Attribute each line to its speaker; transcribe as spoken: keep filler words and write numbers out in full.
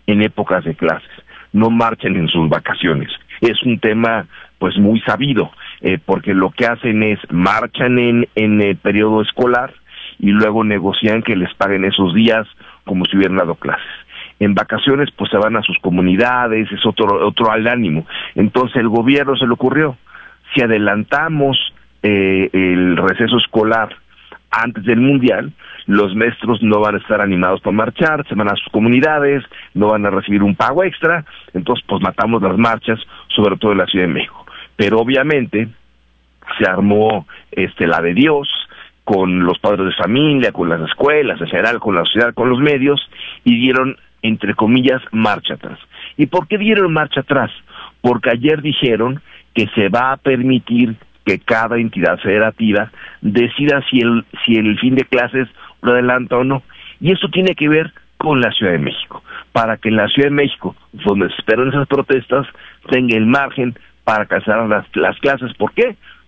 Speaker 1: en épocas de clases, no marchen en sus vacaciones. Es un tema pues muy sabido, eh, porque lo que hacen es marchan en, en el periodo escolar y luego negocian que les paguen esos días como si hubieran dado clases. En vacaciones pues se van a sus comunidades, es otro otro al ánimo. Entonces el gobierno se le ocurrió, si adelantamos eh, el receso escolar antes del mundial, los maestros no van a estar animados para marchar, se van a sus comunidades, no van a recibir un pago extra, entonces pues matamos las marchas, sobre todo en la Ciudad de México. Pero obviamente se armó este la de Dios, con los padres de familia, con las escuelas, en general, con la sociedad, con los medios, y dieron, entre comillas, marcha atrás. ¿Y por qué dieron marcha atrás? Porque ayer dijeron que se va a permitir que cada entidad federativa decida si el, si el fin de clases lo adelanta o no. Y eso tiene que ver con la Ciudad de México, para que en la Ciudad de México, donde se esperan esas protestas, tenga el margen para cancelar las, las clases. ¿Por qué?